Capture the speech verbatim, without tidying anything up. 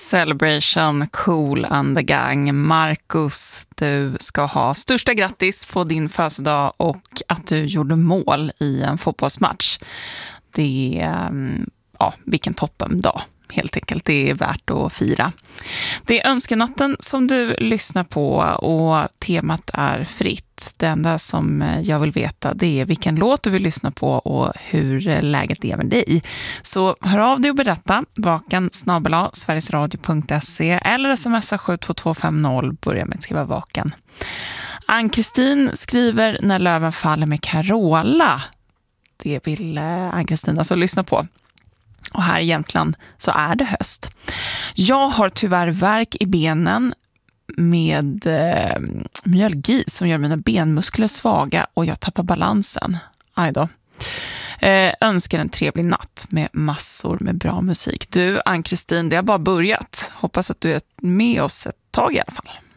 Celebration, Kool and the Gang. Marcus, du ska ha största grattis på din födelsedag och att du gjorde mål i en fotbollsmatch. Det är, ja, vilken toppen dag. Helt enkelt, det är värt att fira. Det är önskenatten som du lyssnar på och temat är fritt. Det enda som jag vill veta, det är vilken låt du vill lyssna på och hur läget är med dig. Så hör av dig och berätta. Vaken snabel-a sverigesradio punkt se eller smsa sju två två fem noll. Börja med att skriva vaken. Ann-Kristin skriver När löven faller med Carola. Det vill Ann-Kristin alltså lyssna på. Och här i Jämtland så är det höst. Jag har tyvärr värk i benen med eh, myalgi som gör mina benmuskler svaga och jag tappar balansen. Aj då. Eh, önskar en trevlig natt med massor med bra musik. Du, Ann-Kristin, det har bara börjat. Hoppas att du är med oss ett tag i alla fall.